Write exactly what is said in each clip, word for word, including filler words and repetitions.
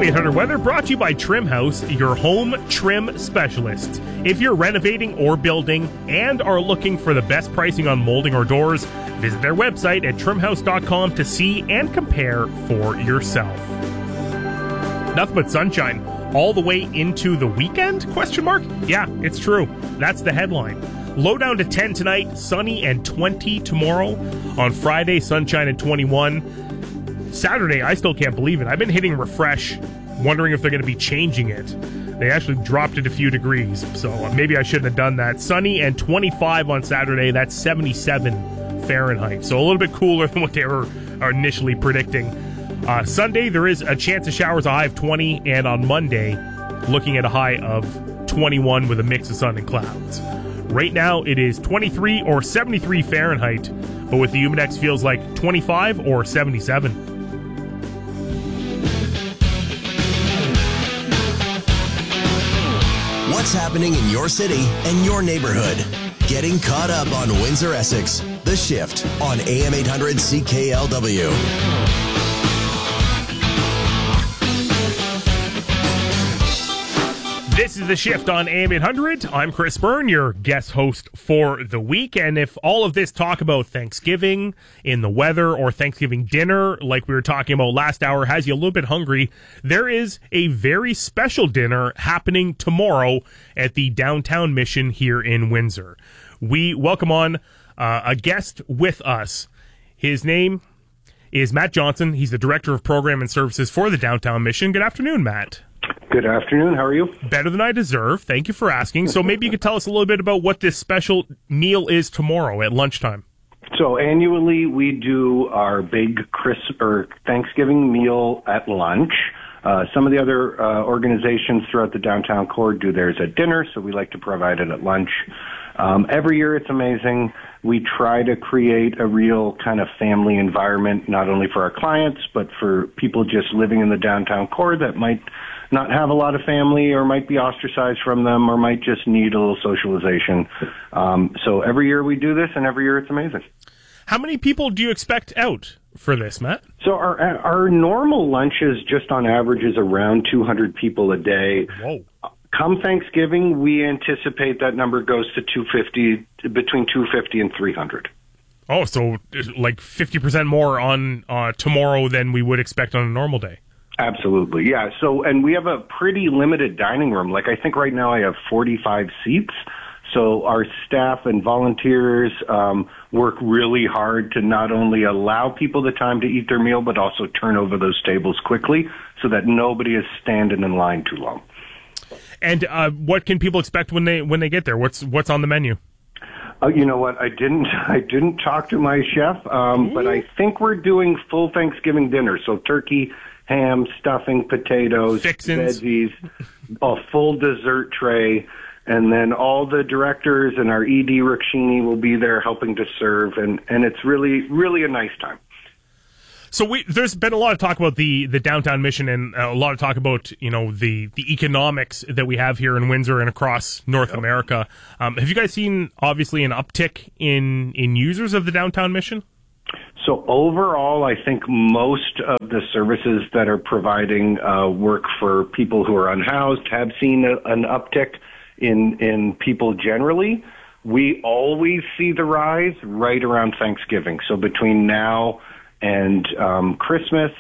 A M eight hundred Weather brought to you by Trim House, your home trim specialist. If you're renovating or building and are looking for the best pricing on molding or doors, visit their website at trim house dot com to see and compare for yourself. Nothing but sunshine all the way into the weekend? Question mark? Yeah, it's true. That's the headline. Low down to ten tonight, sunny and twenty tomorrow. On Friday, sunshine and twenty-one. Saturday, I still can't believe it. I've been hitting refresh, wondering if they're going to be changing it. They actually dropped it a few degrees, so maybe I shouldn't have done that. Sunny and twenty-five on Saturday. That's seventy-seven Fahrenheit, so a little bit cooler than what they were initially predicting. Uh, Sunday, there is a chance of showers, a high of twenty, and on Monday, looking at a high of twenty-one with a mix of sun and clouds. Right now, it is twenty-three or seventy-three Fahrenheit, but with the Humidex feels like twenty-five or seventy-seven. What's happening in your city and your neighborhood? Getting caught up on Windsor Essex. The Shift on A M eight hundred C K L W. This is The Shift on A M eight hundred. I'm Chris Byrne, your guest host for the week. And if all of this talk about Thanksgiving in the weather or Thanksgiving dinner, like we were talking about last hour, has you a little bit hungry, there is a very special dinner happening tomorrow at the Downtown Mission here in Windsor. We welcome on uh, a guest with us. His name is Matt Johnson. He's the Director of Program and Services for the Downtown Mission. Good afternoon, Matt. Good afternoon. How are you? Better than I deserve. Thank you for asking. So maybe you could tell us a little bit about what this special meal is tomorrow at lunchtime. So annually we do our big Chris or Thanksgiving meal at lunch. Uh, some of the other uh, organizations throughout the downtown core do theirs at dinner, so we like to provide it at lunch. Um, every year it's amazing. We try to create a real kind of family environment, not only for our clients, but for people just living in the downtown core that might not have a lot of family or might be ostracized from them or might just need a little socialization. Um, so every year we do this, and every year it's amazing. How many people do you expect out for this, Matt? So our our normal lunches, just on average, is around two hundred people a day. Whoa. Come Thanksgiving, we anticipate that number goes to two hundred fifty, between two hundred fifty and three hundred. Oh, so like fifty percent more on uh, tomorrow than we would expect on a normal day. Absolutely, yeah. So, and we have a pretty limited dining room. Like, I think right now I have forty-five seats. So our staff and volunteers um, work really hard to not only allow people the time to eat their meal, but also turn over those tables quickly so that nobody is standing in line too long. And uh, what can people expect when they when they get there? What's what's on the menu? Uh, you know what? I didn't I didn't talk to my chef, um, but I think we're doing full Thanksgiving dinner. So turkey, ham, stuffing, potatoes, Fixins. veggies, a full dessert tray, and then all the directors and our E D Rikshini will be there helping to serve, and, and it's really, really a nice time. So we, there's been a lot of talk about the, the downtown mission and a lot of talk about, you know, the, the economics that we have here in Windsor and across North yep. America. Um, have you guys seen, obviously, an uptick in, in users of the downtown mission? So overall, I think most of the services that are providing uh, work for people who are unhoused have seen a, an uptick in, in people generally. We always see the rise right around Thanksgiving. So between now and um, Christmas,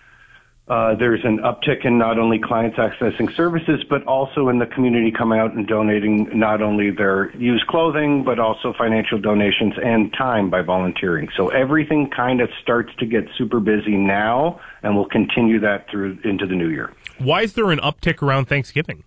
uh, there's an uptick in not only clients accessing services, but also in the community coming out and donating not only their used clothing, but also financial donations and time by volunteering. So everything kind of starts to get super busy now, and we'll continue that through into the new year. Why is there an uptick around Thanksgiving?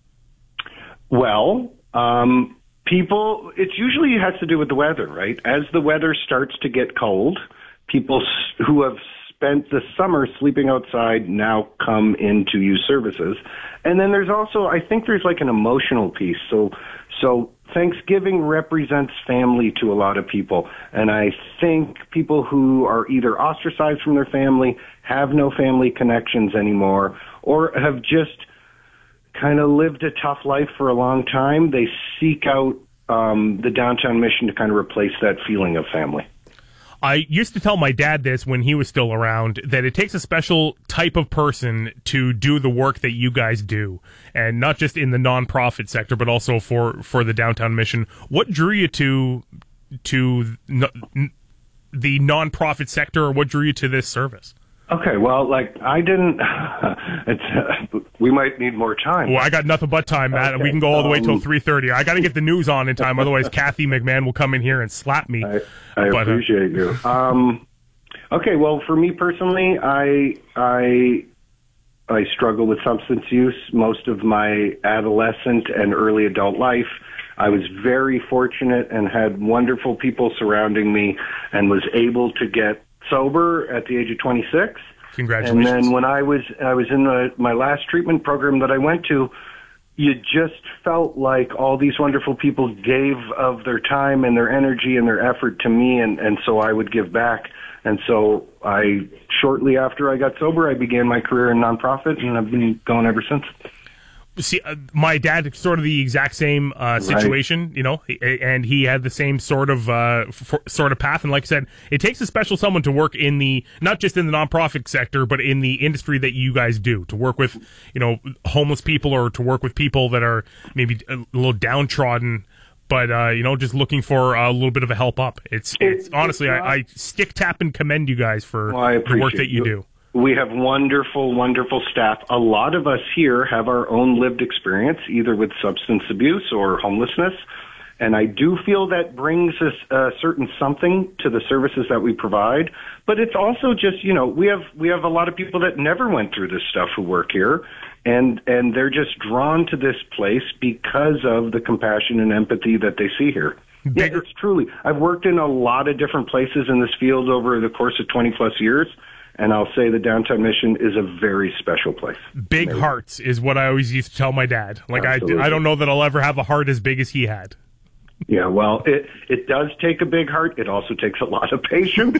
Well, um, people, it usually has to do with the weather, right? As the weather starts to get cold, people who have spent the summer sleeping outside now come in to use services. And then there's also, I think there's like an emotional piece. So, so Thanksgiving represents family to a lot of people. And I think people who are either ostracized from their family, have no family connections anymore, or have just kind of lived a tough life for a long time, they seek out um, the downtown mission to kind of replace that feeling of family. I used to tell my dad this when he was still around, that it takes a special type of person to do the work that you guys do, and not just in the nonprofit sector, but also for, for the Downtown Mission. What drew you to to n- the nonprofit sector, or what drew you to this service? Okay, well, like I didn't. It's uh, we might need more time. Well, I got nothing but time, Matt, okay. and we can go all the way till um, three thirty. I got to get the news on in time, otherwise Kathy McMahon will come in here and slap me. I, I but, appreciate uh, you. Um, okay, well, for me personally, I I I struggle with substance use most of my adolescent and early adult life. I was very fortunate and had wonderful people surrounding me, and was able to get sober at the age of twenty-six. Congratulations. And then when I was I was in the, my last treatment program that I went to, you just felt like all these wonderful people gave of their time and their energy and their effort to me, and, and so I would give back. And so I, shortly after I got sober, I began my career in nonprofit, and I've been going ever since. See, uh, my dad, sort of the exact same uh, situation, right. you know, and he had the same sort of uh, f- sort of path. And like I said, it takes a special someone to work in the, not just in the nonprofit sector, but in the industry that you guys do, to work with, you know, homeless people, or to work with people that are maybe a little downtrodden, but, uh, you know, just looking for a little bit of a help up. It's, it's honestly, I, I stick tap and commend you guys for well, the work that you, you do. We have wonderful, wonderful staff. A lot of us here have our own lived experience, either with substance abuse or homelessness. And I do feel that brings us a certain something to the services that we provide. But it's also just, you know, we have we have a lot of people that never went through this stuff who work here. And, and they're just drawn to this place because of the compassion and empathy that they see here. Bigger. Yeah, it's truly. I've worked in a lot of different places in this field over the course of twenty plus years. And I'll say the Downtown Mission is a very special place. Big Maybe. hearts is what I always used to tell my dad. Like, I, I don't know that I'll ever have a heart as big as he had. Yeah, well, it, it does take a big heart. It also takes a lot of patience.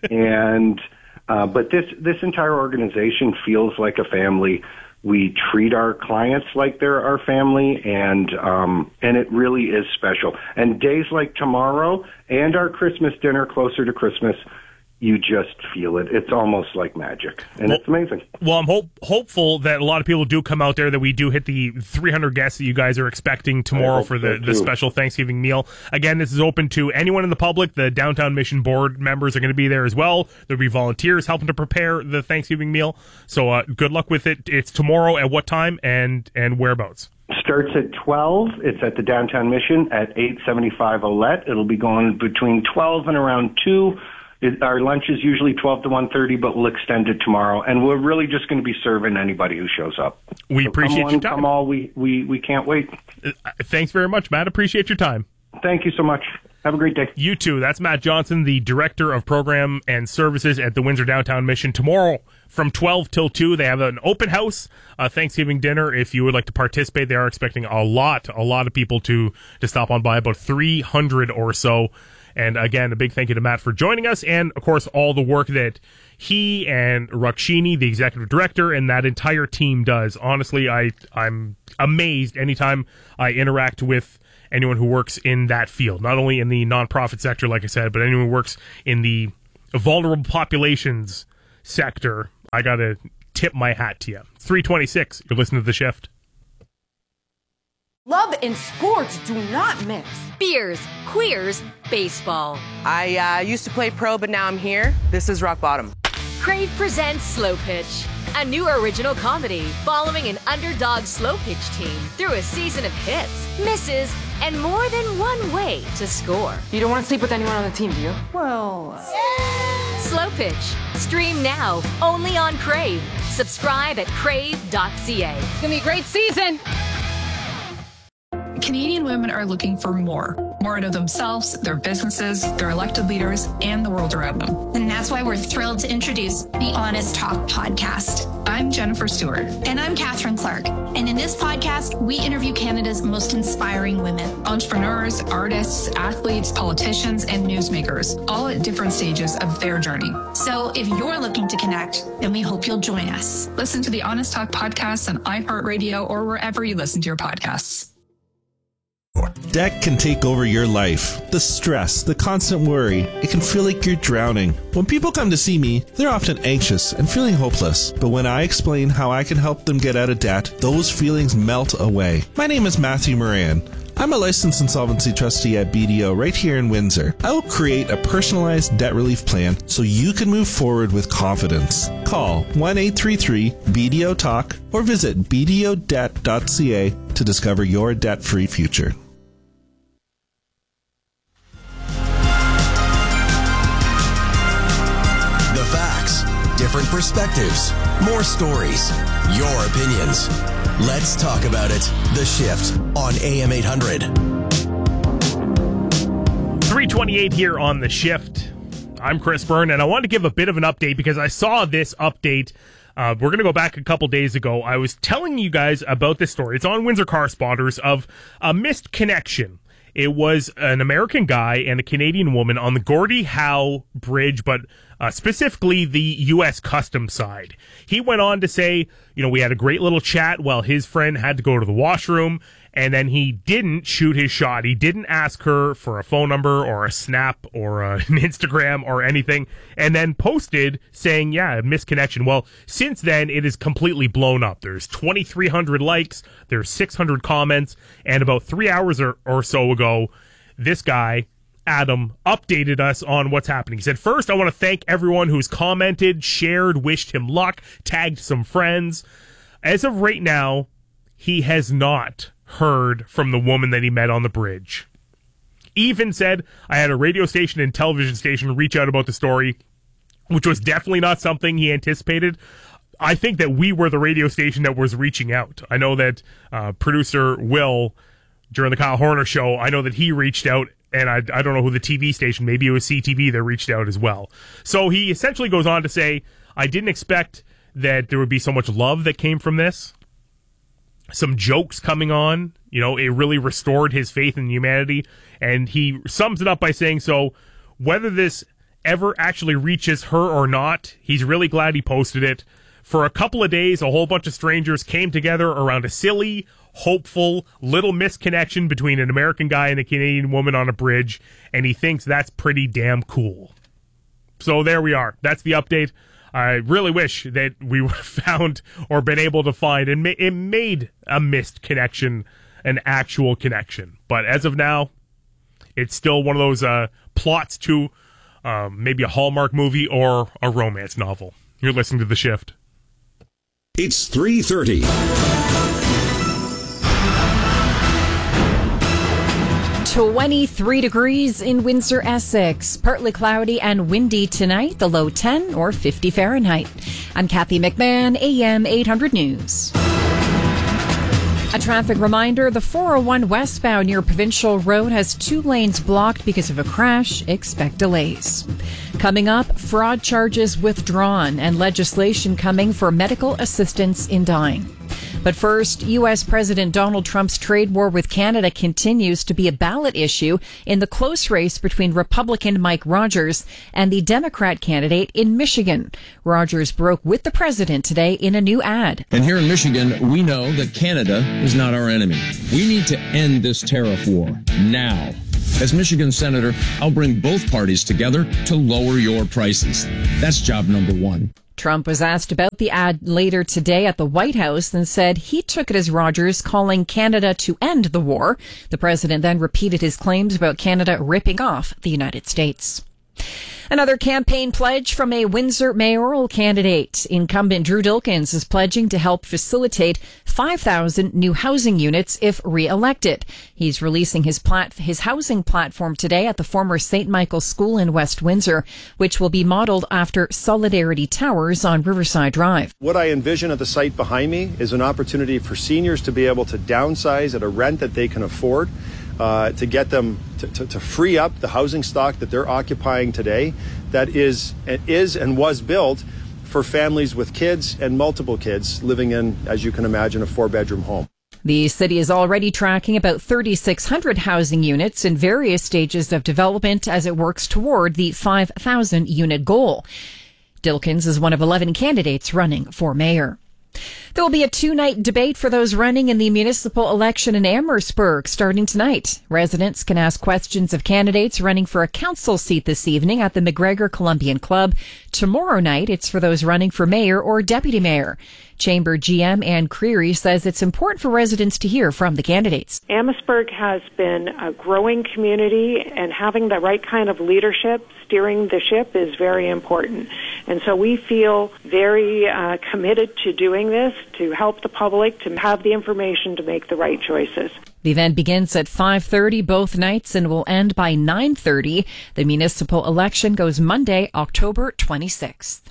and uh, But this, this entire organization feels like a family. We treat our clients like they're our family, and um, and it really is special. And days like tomorrow and our Christmas dinner closer to Christmas, you just feel it. It's almost like magic, and well, it's amazing. Well, I'm hope, hopeful that a lot of people do come out there, that we do hit the three hundred guests that you guys are expecting tomorrow for the, so the special Thanksgiving meal. Again, this is open to anyone in the public. The Downtown Mission board members are going to be there as well. There'll be volunteers helping to prepare the Thanksgiving meal. So uh, good luck with it. It's tomorrow at what time and, and whereabouts? Starts at twelve. It's at the Downtown Mission at eight seventy-five Olette. It'll be going between twelve and around two. It, our lunch is usually twelve to one thirty, but we'll extend it tomorrow. And we're really just going to be serving anybody who shows up. We so appreciate come on, your time. Come all. We, we, we can't wait. Uh, thanks very much, Matt. Appreciate your time. Thank you so much. Have a great day. You too. That's Matt Johnson, the Director of Program and Services at the Windsor Downtown Mission. Tomorrow from twelve till two, they have an open house, a Thanksgiving dinner. If you would like to participate, they are expecting a lot, a lot of people to, to stop on by, about three hundred or so. And again, a big thank you to Matt for joining us, and of course all the work that he and Rukshini, the executive director, and that entire team does. Honestly, I, I'm amazed anytime I interact with anyone who works in that field, not only in the nonprofit sector, like I said, but anyone who works in the vulnerable populations sector. I got to tip my hat to you. three twenty-six, you're listening to The Shift. Love and sports do not mix. Beers, queers, baseball. I uh, used to play pro, but now I'm here. This is rock bottom. Crave presents Slow Pitch, a new original comedy following an underdog slow pitch team through a season of hits, misses, and more than one way to score. You don't want to sleep with anyone on the team, do you? Well... Yeah. Slow Pitch. Stream now, only on Crave. Subscribe at crave dot c a. It's going to be a great season. Canadian women are looking for more. More out of themselves, their businesses, their elected leaders, and the world around them. And that's why we're thrilled to introduce the Honest Talk podcast. I'm Jennifer Stewart. And I'm Catherine Clark. And in this podcast, we interview Canada's most inspiring women. Entrepreneurs, artists, athletes, politicians, and newsmakers, all at different stages of their journey. So if you're looking to connect, then we hope you'll join us. Listen to the Honest Talk podcast on iHeartRadio or wherever you listen to your podcasts. Debt can take over your life. The stress, the constant worry, it can feel like you're drowning. When people come to see me, they're often anxious and feeling hopeless. But when I explain how I can help them get out of debt, those feelings melt away. My name is Matthew Moran. I'm a licensed insolvency trustee at B D O right here in Windsor. I will create a personalized debt relief plan so you can move forward with confidence. Call one eight three three B D O talk or visit b d o debt dot c a to discover your debt-free future. The facts, different perspectives, more stories, your opinions. Let's talk about it. The Shift on A M eight hundred. three twenty-eight here on The Shift. I'm Chris Byrne, and I wanted to give a bit of an update because I saw this update. Uh, we're going to go back a couple days ago. I was telling you guys about this story. It's on Windsor Corresponders of a missed connection. It was an American guy and a Canadian woman on the Gordie Howe Bridge, but uh, specifically the U S Customs side. He went on to say, you know, we had a great little chat while his friend had to go to the washroom, and then he didn't shoot his shot. He didn't ask her for a phone number or a snap or a, an Instagram or anything, and then posted saying, yeah, missed connection. Well, since then, it is completely blown up. There's twenty-three hundred likes, there's six hundred comments, and about three hours or, or so ago, this guy, Adam, updated us on what's happening. He said, first, I want to thank everyone who's commented, shared, wished him luck, tagged some friends. As of right now, he has not heard from the woman that he met on the bridge. Even said, I had a radio station and television station reach out about the story, which was definitely not something he anticipated. I think that we were the radio station that was reaching out. I know that uh, producer Will, during the Kyle Horner show, I know that he reached out, and I, I don't know who the T V station, maybe it was C T V that reached out as well. So he essentially goes on to say, I didn't expect that there would be so much love that came from this. Some jokes coming on, you know, it really restored his faith in humanity. And he sums it up by saying, so whether this ever actually reaches her or not, he's really glad he posted it. For a couple of days, a whole bunch of strangers came together around a silly, hopeful little misconnection between an American guy and a Canadian woman on a bridge, and he thinks that's pretty damn cool. So there we are. That's the update. I really wish that we would have found or been able to find and ma- it made a missed connection an actual connection. But as of now, it's still one of those uh, plots to um, maybe a Hallmark movie or a romance novel. You're listening to The Shift. It's three thirty. twenty-three degrees in Windsor, Essex. Partly cloudy and windy tonight, the low ten or fifty Fahrenheit. I'm Kathy McMahon, A M eight hundred News. A traffic reminder, the four oh one westbound near Provincial Road has two lanes blocked because of a crash. Expect delays. Coming up, fraud charges withdrawn and legislation coming for medical assistance in dying. But first, U S President Donald Trump's trade war with Canada continues to be a ballot issue in the close race between Republican Mike Rogers and the Democrat candidate in Michigan. Rogers broke with the president today in a new ad. And here in Michigan, we know that Canada is not our enemy. We need to end this tariff war now. As Michigan Senator, I'll bring both parties together to lower your prices. That's job number one. Trump was asked about the ad later today at the White House and said he took it as Rogers calling Canada to end the war. The president then repeated his claims about Canada ripping off the United States. Another campaign pledge from a Windsor mayoral candidate. Incumbent Drew Dilkens is pledging to help facilitate five thousand new housing units if re-elected. He's releasing his plat- his housing platform today at the former Saint Michael's School in West Windsor, which will be modeled after Solidarity Towers on Riverside Drive. What I envision at the site behind me is an opportunity for seniors to be able to downsize at a rent that they can afford. Uh, to get them to, to, to free up the housing stock that they're occupying today that is, is and was built for families with kids and multiple kids living in, as you can imagine, a four-bedroom home. The city is already tracking about thirty-six hundred housing units in various stages of development as it works toward the five thousand unit goal. Dilkens is one of eleven candidates running for mayor. There will be a two-night debate for those running in the municipal election in Amherstburg starting tonight. Residents can ask questions of candidates running for a council seat this evening at the McGregor Columbian Club. Tomorrow night, it's for those running for mayor or deputy mayor. Chamber G M Ann Creary says it's important for residents to hear from the candidates. Amherstburg has been a growing community, and having the right kind of leadership steering the ship is very important. And so we feel very uh, committed to doing this, to help the public, to have the information to make the right choices. The event begins at five thirty both nights and will end by nine thirty. The municipal election goes Monday, October twenty-sixth.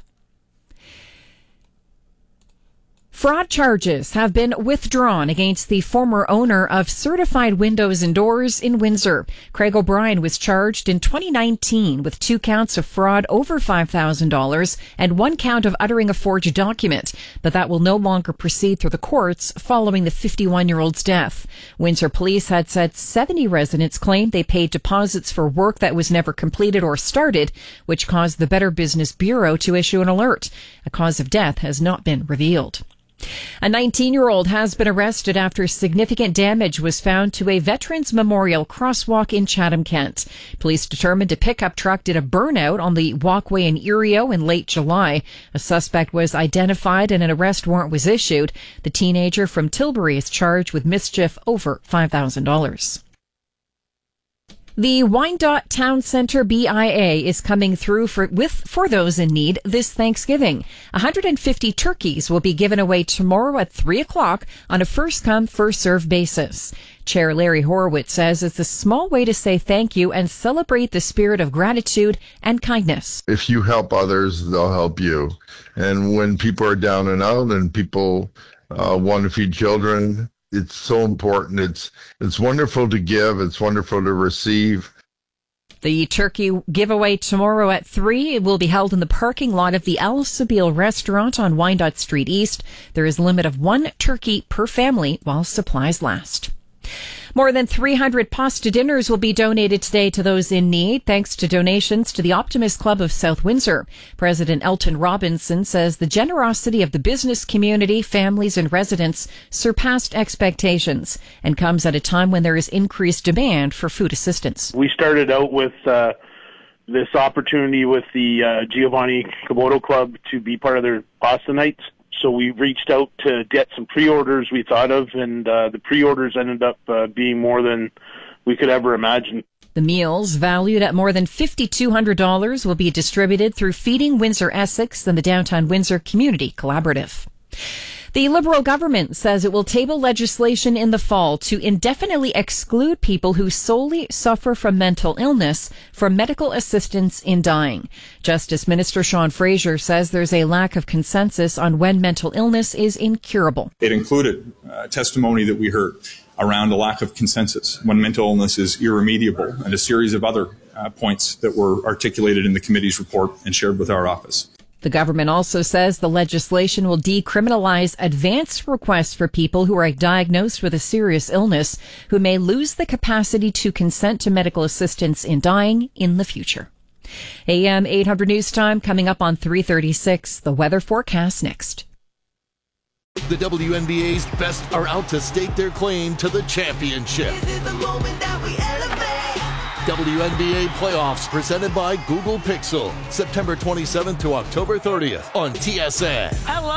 Fraud charges have been withdrawn against the former owner of Certified Windows and Doors in Windsor. Craig O'Brien was charged in twenty nineteen with two counts of fraud over five thousand dollars and one count of uttering a forged document, but that will no longer proceed through the courts following the fifty-one-year-old's death. Windsor police had said seventy residents claimed they paid deposits for work that was never completed or started, which caused the Better Business Bureau to issue an alert. A cause of death has not been revealed. A nineteen-year-old has been arrested after significant damage was found to a Veterans Memorial crosswalk in Chatham-Kent. Police determined a pickup truck did a burnout on the walkway in Erio in late July. A suspect was identified and an arrest warrant was issued. The teenager from Tilbury is charged with mischief over five thousand dollars. The Wyandotte Town Centre B I A is coming through for with for those in need this Thanksgiving. one hundred fifty turkeys will be given away tomorrow at three o'clock on a first-come, first-served basis. Chair Larry Horowitz says it's a small way to say thank you and celebrate the spirit of gratitude and kindness. If you help others, they'll help you. And when people are down and out and people uh, want to feed children, it's so important. It's it's wonderful to give. It's wonderful to receive. The turkey giveaway tomorrow at three will be held in the parking lot of the Al Sabeel restaurant on Wyandotte Street East. There is a limit of one turkey per family while supplies last. More than three hundred pasta dinners will be donated today to those in need, thanks to donations to the Optimist Club of South Windsor. President Elton Robinson says the generosity of the business community, families, and residents surpassed expectations and comes at a time when there is increased demand for food assistance. We started out with uh, this opportunity with the uh, Giovanni Caboto Club to be part of their pasta nights. So we reached out to get some pre-orders we thought of, and uh, the pre-orders ended up uh, being more than we could ever imagine. The meals, valued at more than five thousand two hundred dollars, will be distributed through Feeding Windsor Essex and the Downtown Windsor Community Collaborative. The Liberal government says it will table legislation in the fall to indefinitely exclude people who solely suffer from mental illness from medical assistance in dying. Justice Minister Sean Fraser says there's a lack of consensus on when mental illness is incurable. It included uh, testimony that we heard around a lack of consensus when mental illness is irremediable, and a series of other uh, points that were articulated in the committee's report and shared with our office. The government also says the legislation will decriminalize advance requests for people who are diagnosed with a serious illness who may lose the capacity to consent to medical assistance in dying in the future. A M eight hundred News Time coming up on three thirty-six. The weather forecast next. The W N B A's best are out to stake their claim to the championship. This is the moment that we elevate. W N B A playoffs presented by Google Pixel, September twenty-seventh to October thirtieth on T S N. Hello.